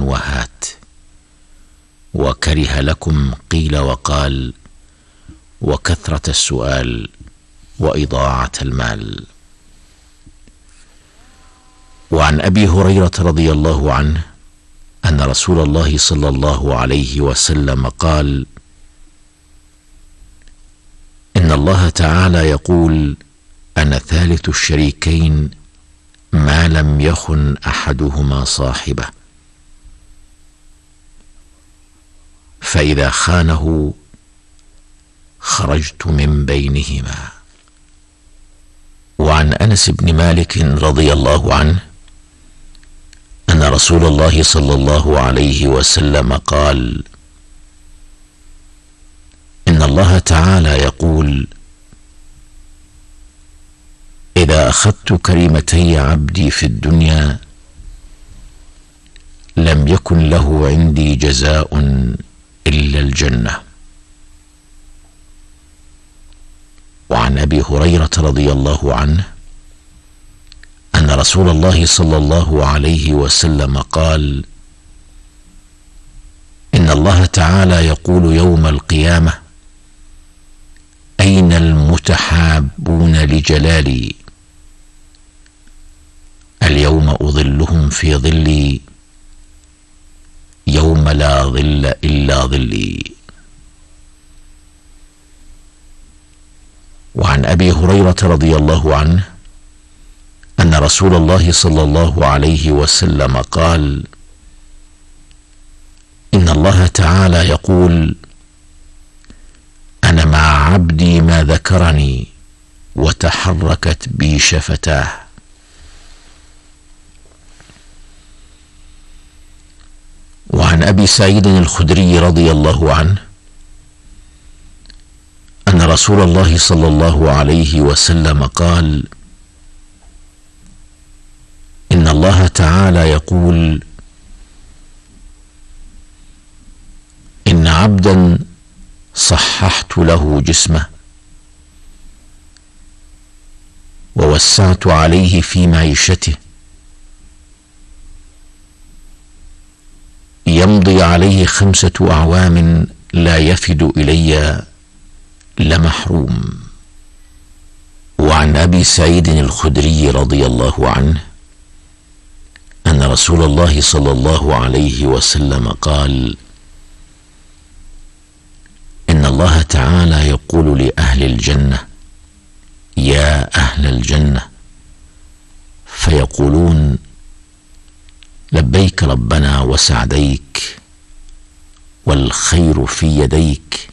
وهات، وكره لكم قيل وقال، وكثرة السؤال، وإضاعة المال. وعن أبي هريرة رضي الله عنه أن رسول الله صلى الله عليه وسلم قال: إن الله تعالى يقول: أنا ثالث الشريكين ما لم يخن أحدهما صاحبه، فإذا خانه خرجت من بينهما. وعن أنس بن مالك رضي الله عنه أن رسول الله صلى الله عليه وسلم قال: إن الله تعالى يقول: إذا أخذت كريمتي عبدي في الدنيا لم يكن له عندي جزاء إلا الجنة. وعن أبي هريرة رضي الله عنه أن رسول الله صلى الله عليه وسلم قال: إن الله تعالى يقول يوم القيامة: أين المتحابون لجلالي؟ اليوم أظلهم في ظلي يوم لا ظل إلا ظلي. وعن أبي هريرة رضي الله عنه أن رسول الله صلى الله عليه وسلم قال: إن الله تعالى يقول: أنا مع عبدي ما ذكرني وتحركت بي شفتاه. وعن أبي سعيد الخدري رضي الله عنه أن رسول الله صلى الله عليه وسلم قال: إن الله تعالى يقول: إن عبدا صححت له جسمه ووسعت عليه في معيشته يمضي عليه 5 أعوام لا يفد إلي لمحروم. وعن أبي سعيد الخدري رضي الله عنه أن رسول الله صلى الله عليه وسلم قال: إن الله تعالى يقول لأهل الجنة: يا أهل الجنة، فيقولون: لبيك ربنا وسعديك والخير في يديك.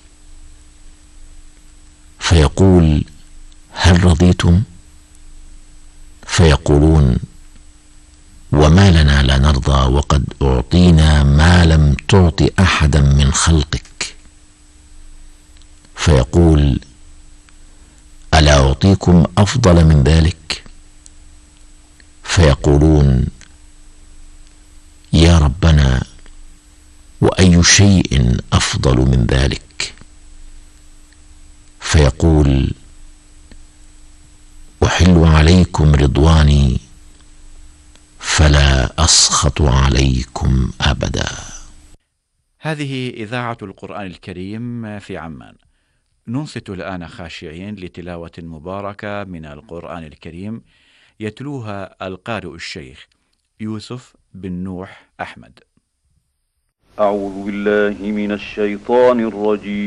فيقول: هل رضيتم؟ فيقولون: وما لنا لا نرضى وقد أعطينا ما لم تعط أحدا من خلقك. فيقول: ألا أعطيكم أفضل من ذلك؟ فيقولون: يا ربنا، وأي شيء أفضل من ذلك؟ فيقول: أحل عليكم رضواني فلا أسخط عليكم أبدا. هذه إذاعة القرآن الكريم في عمان. ننصت الآن خاشعين لتلاوة مباركة من القرآن الكريم يتلوها القارئ الشيخ يوسف بن نوح أحمد. أعوذ بالله من الشيطان الرجيم.